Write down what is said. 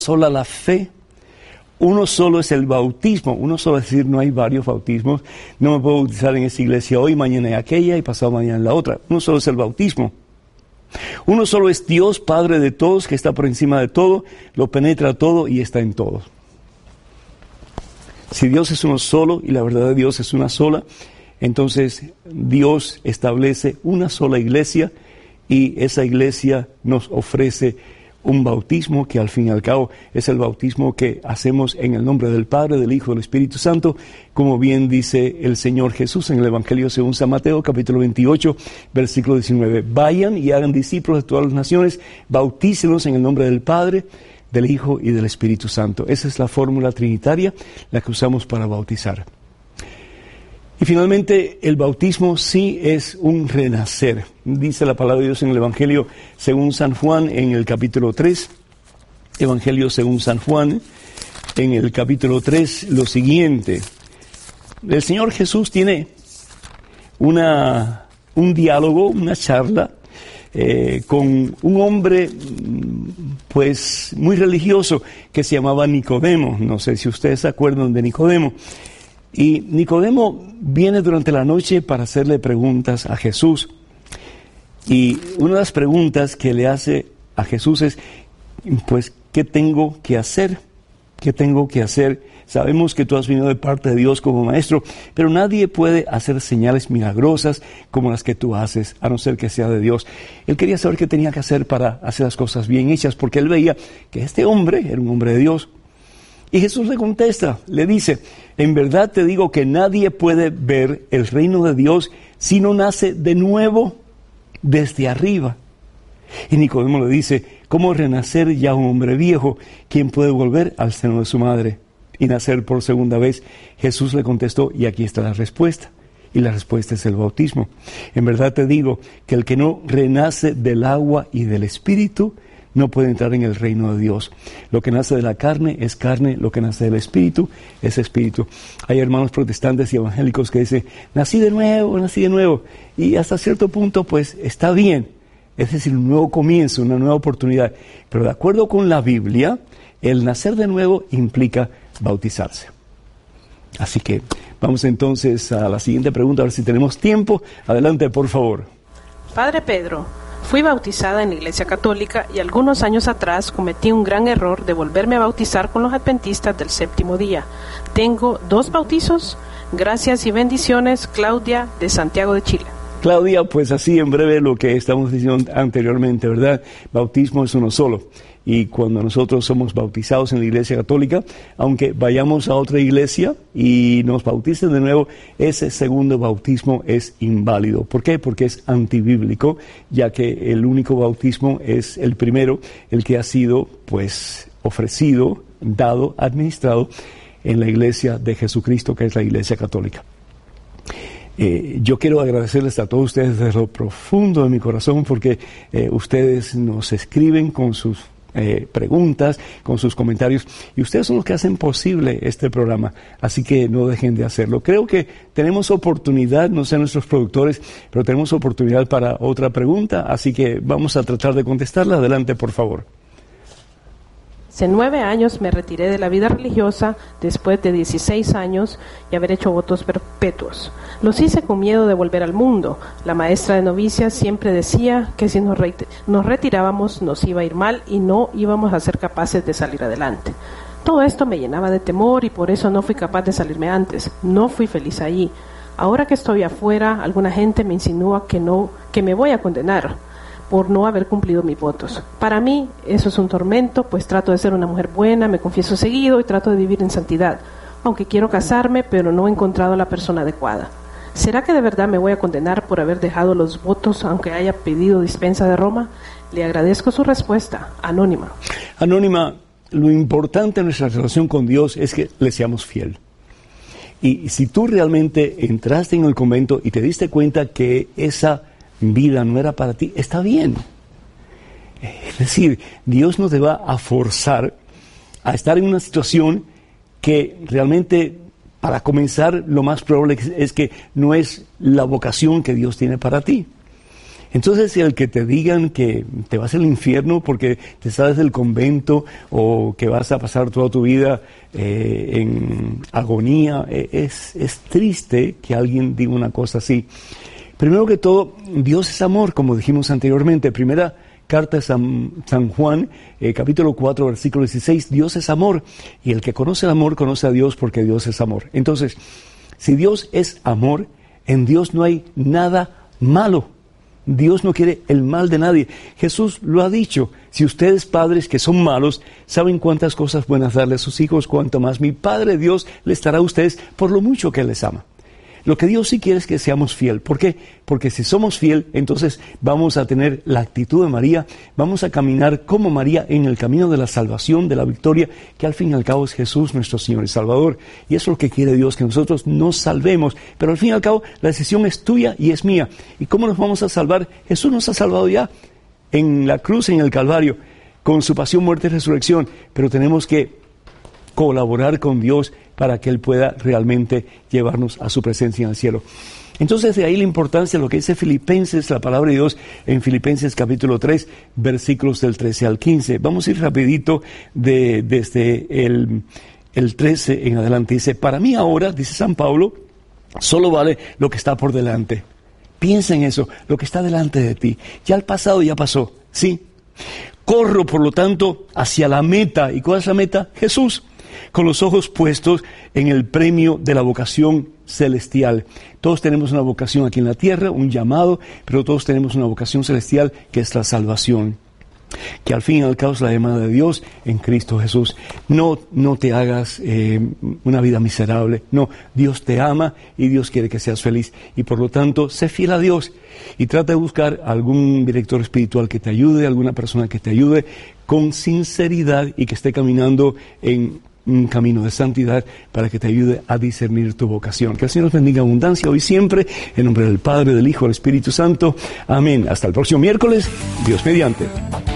sola la fe, uno solo es el bautismo. Uno solo es decir, no hay varios bautismos. No me puedo bautizar en esa iglesia hoy, mañana en aquella y pasado mañana en la otra. Uno solo es el bautismo. Uno solo es Dios, Padre de todos, que está por encima de todo, lo penetra todo y está en todos. Si Dios es uno solo y la verdad de Dios es una sola, entonces Dios establece una sola iglesia y esa iglesia nos ofrece un bautismo que al fin y al cabo es el bautismo que hacemos en el nombre del Padre, del Hijo y del Espíritu Santo, como bien dice el Señor Jesús en el Evangelio según San Mateo, capítulo 28, versículo 19. Vayan y hagan discípulos de todas las naciones, bautícenlos en el nombre del Padre, del Hijo y del Espíritu Santo. Esa es la fórmula trinitaria, la que usamos para bautizar. Y finalmente, el bautismo sí es un renacer. Dice la palabra de Dios en el Evangelio según San Juan, en el capítulo 3. Evangelio según San Juan, en el capítulo 3, lo siguiente. El Señor Jesús tiene un diálogo, una charla, con un hombre, pues, muy religioso, que se llamaba Nicodemo. No sé si ustedes se acuerdan de Nicodemo. Y Nicodemo viene durante la noche para hacerle preguntas a Jesús. Y una de las preguntas que le hace a Jesús es, pues, ¿qué tengo que hacer? ¿Qué tengo que hacer? Sabemos que tú has venido de parte de Dios como maestro, pero nadie puede hacer señales milagrosas como las que tú haces, a no ser que sea de Dios. Él quería saber qué tenía que hacer para hacer las cosas bien hechas, porque él veía que este hombre era un hombre de Dios. Y Jesús le contesta, le dice, en verdad te digo que nadie puede ver el reino de Dios si no nace de nuevo desde arriba. Y Nicodemo le dice, ¿cómo renacer ya un hombre viejo? ¿Quién puede volver al seno de su madre y nacer por segunda vez? Jesús le contestó, y aquí está la respuesta. Y la respuesta es el bautismo. En verdad te digo que el que no renace del agua y del Espíritu no puede entrar en el reino de Dios. Lo que nace de la carne es carne, lo que nace del Espíritu es Espíritu. Hay hermanos protestantes y evangélicos que dicen, nací de nuevo. Y hasta cierto punto, pues, está bien. Es decir, un nuevo comienzo, una nueva oportunidad. Pero de acuerdo con la Biblia, el nacer de nuevo implica bautizarse. Así que vamos entonces a la siguiente pregunta, a ver si tenemos tiempo. Adelante, por favor. Padre Pedro, fui bautizada en la Iglesia Católica y algunos años atrás cometí un gran error de volverme a bautizar con los adventistas del séptimo día. Tengo 2 bautizos. Gracias y bendiciones, Claudia, de Santiago de Chile. Claudia, pues así en breve lo que estamos diciendo anteriormente, ¿verdad? Bautismo es uno solo. Y cuando nosotros somos bautizados en la Iglesia Católica, aunque vayamos a otra iglesia y nos bauticen de nuevo, ese segundo bautismo es inválido. ¿Por qué? Porque es antibíblico, ya que el único bautismo es el primero, el que ha sido, pues, ofrecido, dado, administrado en la Iglesia de Jesucristo, que es la Iglesia Católica. Yo quiero agradecerles a todos ustedes desde lo profundo de mi corazón, porque ustedes nos escriben con sus preguntas, con sus comentarios, y ustedes son los que hacen posible este programa, así que no dejen de hacerlo. Creo que tenemos oportunidad, no sé nuestros productores, pero tenemos oportunidad para otra pregunta, así que vamos a tratar de contestarla. Adelante, por favor. Hace 9 años me retiré de la vida religiosa después de 16 años y haber hecho votos perpetuos. Los hice con miedo de volver al mundo. La maestra de novicias siempre decía que si nos retirábamos nos iba a ir mal y no íbamos a ser capaces de salir adelante. Todo esto me llenaba de temor y por eso no fui capaz de salirme antes. No fui feliz allí. Ahora que estoy afuera, alguna gente me insinúa que me voy a condenar por no haber cumplido mis votos. Para mí eso es un tormento, pues trato de ser una mujer buena, me confieso seguido y trato de vivir en santidad, aunque quiero casarme, pero no he encontrado a la persona adecuada. ¿Será que de verdad me voy a condenar por haber dejado los votos, aunque haya pedido dispensa de Roma? Le agradezco su respuesta. Anónima. Anónima, lo importante en nuestra relación con Dios es que le seamos fiel. Y si tú realmente entraste en el convento y te diste cuenta que esa vida no era para ti, está bien. Es decir, Dios no te va a forzar a estar en una situación que realmente, para comenzar, lo más probable es que no es la vocación que Dios tiene para ti. Entonces, el que te digan que te vas al infierno porque te sales del convento o que vas a pasar toda tu vida en agonía, es triste que alguien diga una cosa así. Primero que todo, Dios es amor, como dijimos anteriormente. Primera carta de San Juan, capítulo 4, versículo 16, Dios es amor. Y el que conoce el amor, conoce a Dios porque Dios es amor. Entonces, si Dios es amor, en Dios no hay nada malo. Dios no quiere el mal de nadie. Jesús lo ha dicho. Si ustedes, padres que son malos, saben cuántas cosas buenas darle a sus hijos, cuanto más mi Padre Dios les dará a ustedes por lo mucho que les ama. Lo que Dios sí quiere es que seamos fiel. ¿Por qué? Porque si somos fiel, entonces vamos a tener la actitud de María, vamos a caminar como María en el camino de la salvación, de la victoria, que al fin y al cabo es Jesús, nuestro Señor y Salvador. Y eso es lo que quiere Dios, que nosotros nos salvemos. Pero al fin y al cabo, la decisión es tuya y es mía. ¿Y cómo nos vamos a salvar? Jesús nos ha salvado ya en la cruz, en el Calvario, con su pasión, muerte y resurrección. Pero tenemos que colaborar con Dios para que Él pueda realmente llevarnos a su presencia en el cielo. Entonces, de ahí la importancia de lo que dice Filipenses, la palabra de Dios en Filipenses capítulo 3, versículos del 13 al 15. Vamos a ir rapidito desde el 13 en adelante. Dice, para mí ahora, dice San Pablo, solo vale lo que está por delante. Piensa en eso, lo que está delante de ti. Ya el pasado ya pasó, ¿sí? Corro, por lo tanto, hacia la meta. ¿Y cuál es la meta? Jesús. Con los ojos puestos en el premio de la vocación celestial. Todos tenemos una vocación aquí en la tierra, un llamado, pero todos tenemos una vocación celestial que es la salvación. Que al fin y al cabo es la demanda de Dios en Cristo Jesús. No te hagas una vida miserable. No, Dios te ama y Dios quiere que seas feliz. Y por lo tanto, sé fiel a Dios y trata de buscar algún director espiritual que te ayude, alguna persona que te ayude con sinceridad y que esté caminando en un camino de santidad para que te ayude a discernir tu vocación. Que el Señor nos bendiga en abundancia hoy y siempre, en nombre del Padre, del Hijo, del Espíritu Santo. Amén. Hasta el próximo miércoles, Dios mediante.